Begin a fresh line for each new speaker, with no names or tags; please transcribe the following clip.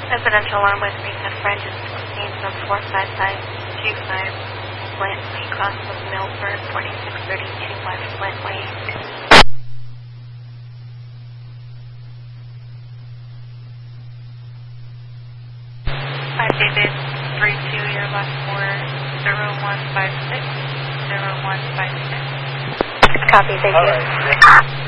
Residential alarm with recent French is 45525, Blantley, Crosswood, Milford, 4632 West Blantley. 532, your last four, 0156, 0156. Copy, thank you.
All right, thank you.